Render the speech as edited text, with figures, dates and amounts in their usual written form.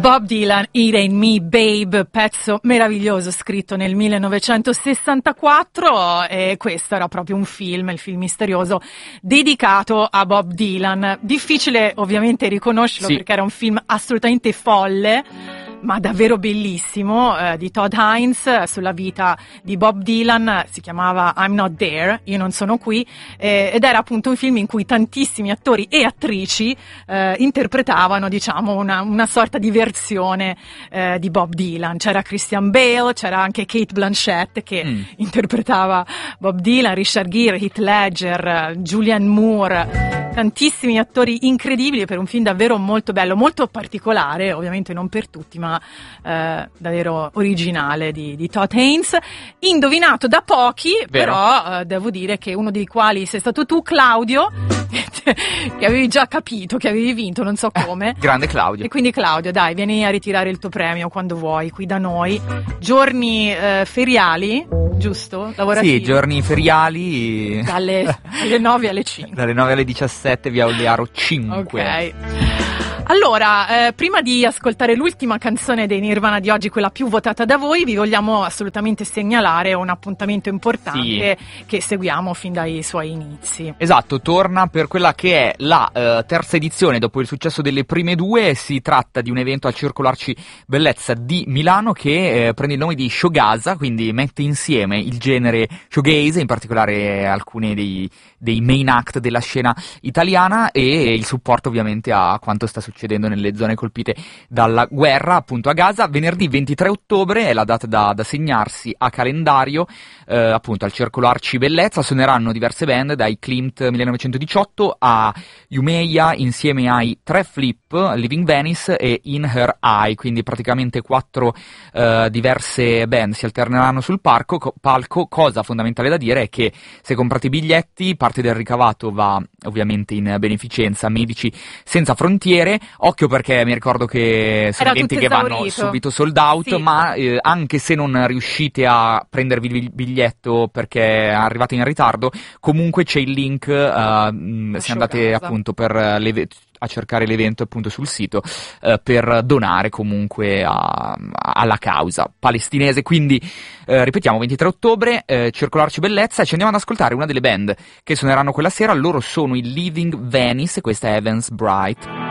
Bob Dylan, It Ain't Me Babe, pezzo meraviglioso scritto nel 1964, e questo era proprio un film, il film misterioso dedicato a Bob Dylan. Difficile ovviamente riconoscerlo, sì, perché era un film assolutamente folle, ma davvero bellissimo, di Todd Haynes, sulla vita di Bob Dylan. Si chiamava I'm Not There, io non sono qui, ed era appunto un film in cui tantissimi attori e attrici interpretavano, diciamo, una sorta di versione di Bob Dylan. C'era Christian Bale, c'era anche Kate Blanchett che interpretava Bob Dylan, Richard Gere, Heath Ledger, Julianne Moore, tantissimi attori incredibili per un film davvero molto bello, molto particolare, ovviamente non per tutti, ma davvero originale di Todd Haynes, indovinato da pochi. Vero. Però devo dire che uno dei quali sei stato tu, Claudio, che avevi già capito che avevi vinto, non so come. Grande Claudio. E quindi Claudio, dai, vieni a ritirare il tuo premio quando vuoi, qui da noi. Giorni feriali, giusto? Lavorativi? Sì, giorni feriali. Alle 9 alle 5. Dalle 9 alle 17 via Olearo 5. Ok. Allora, prima di ascoltare l'ultima canzone dei Nirvana di oggi, quella più votata da voi, vi vogliamo assolutamente segnalare un appuntamento importante che seguiamo fin dai suoi inizi. Esatto, torna per quella che è la terza edizione dopo il successo delle prime due. Si tratta di un evento al Circolo Arci Bellezza di Milano che prende il nome di Showgaza, quindi mette insieme il genere showgaze, in particolare alcuni dei main act della scena italiana, e il supporto ovviamente a quanto sta succedendo nelle zone colpite dalla guerra, appunto a Gaza. Venerdì 23 ottobre è la data da segnarsi a calendario, appunto al Circolo Arci Bellezza. Suoneranno diverse band, dai Klimt 1918 a Yumeia, insieme ai Tre Flip, Living Venice e In Her Eye, quindi praticamente 4 diverse band si alterneranno sul palco. Cosa fondamentale da dire è che se comprate i biglietti, parte del ricavato va ovviamente in beneficenza Medici Senza Frontiere. Occhio, perché mi ricordo che sono eventi che vanno subito sold out, sì. Ma anche se non riuscite a prendervi il biglietto perché arrivate in ritardo, comunque c'è il link, se andate appunto a cercare l'evento appunto sul sito, per donare comunque alla causa palestinese. Quindi ripetiamo, 23 ottobre, Circolo Arci Bellezza, e ci andiamo ad ascoltare una delle band che suoneranno quella sera. Loro sono i Living Venice, questa è Evans Bright.